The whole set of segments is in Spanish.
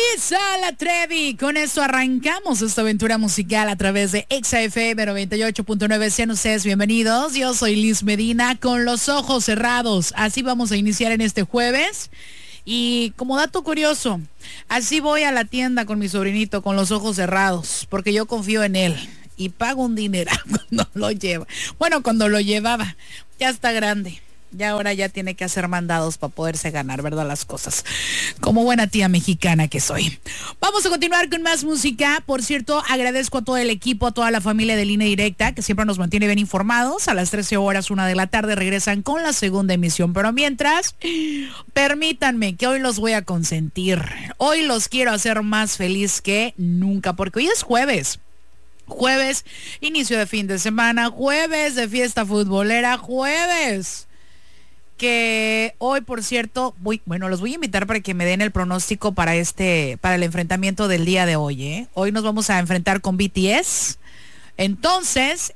Lisa La Trevi. Con esto arrancamos esta aventura musical a través de XFM 98.9. Sean ustedes bienvenidos. Yo soy Liz Medina con los ojos cerrados. Así vamos a iniciar en este jueves. Y como dato curioso, así voy a la tienda con mi sobrinito con los ojos cerrados, porque yo confío en él y pago un dinero cuando lo lleva. Bueno, cuando lo llevaba, ya está grande. Ya ahora ya tiene que hacer mandados para poderse ganar, ¿verdad? Las cosas. Como buena tía mexicana que soy. Vamos a continuar con más música. Por cierto, agradezco a todo el equipo, a toda la familia de Línea Directa, que siempre nos mantiene bien informados. A las 13 horas, 1 de la tarde, regresan con la segunda emisión. Pero mientras, permítanme que hoy los voy a consentir. Hoy los quiero hacer más feliz que nunca, porque hoy es jueves. Jueves, inicio de fin de semana, jueves de fiesta futbolera, jueves. Que hoy, por cierto, los voy a invitar para que me den el pronóstico para el enfrentamiento del día de hoy, ¿eh? Hoy nos vamos a enfrentar con BTS. Entonces,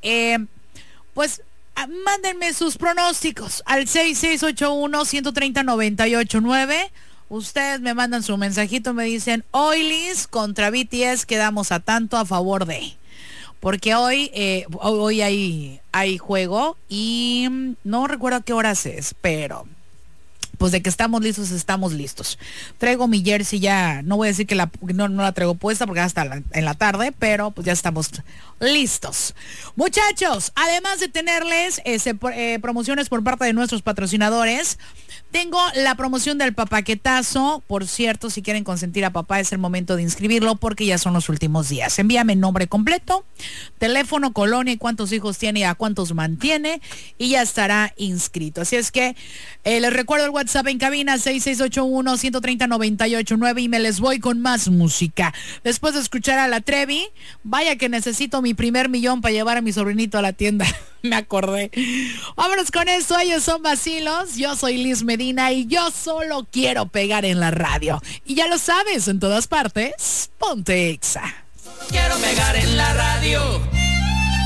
mándenme sus pronósticos al 6681-130-989. Ustedes me mandan su mensajito, me dicen, hoy Liz, contra BTS quedamos a tanto a favor de... Porque hoy hay juego y no recuerdo a qué horas es, pero pues de que estamos listos. Traigo mi jersey ya, no voy a decir que no la traigo puesta porque hasta en la tarde, pero pues ya estamos listos. Muchachos, además de tenerles promociones por parte de nuestros patrocinadores, tengo la promoción del papaquetazo. Por cierto, si quieren consentir a papá, es el momento de inscribirlo porque ya son los últimos días. Envíame nombre completo, teléfono, colonia y cuántos hijos tiene y a cuántos mantiene y ya estará inscrito. Así es que les recuerdo el WhatsApp en cabina 6681-130-989 y me les voy con más música. Después de escuchar a La Trevi, vaya que necesito mi primer millón para llevar a mi sobrinito a la tienda. Me acordé. Vámonos con esto. Ellos son Vacilos. Yo soy Liz Medina y yo solo quiero pegar en la radio. Y ya lo sabes, en todas partes, ponte Exa. Solo quiero pegar en la radio.